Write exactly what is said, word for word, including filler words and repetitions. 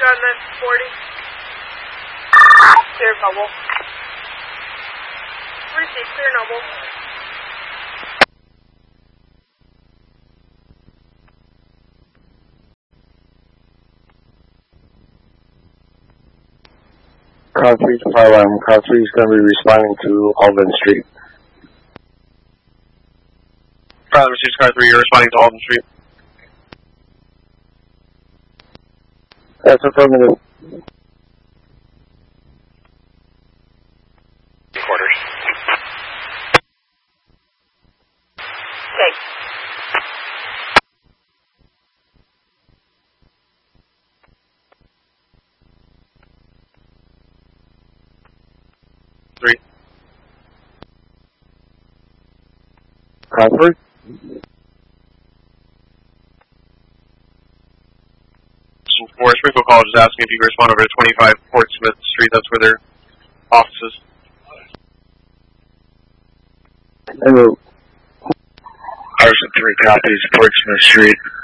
Gunman forty. Clear Noble. Receive, clear Noble. Car three to five one. Car three is going to be responding to Alden Street. Pilot receives car three, you're responding to Alden Street. That's affirmative. Quarters. Okay. Three. Car three. For Springfield College is asking if you can respond over to twenty-five Portsmouth Street. That's where their office is. Hello. Carson three copies, Portsmouth Street.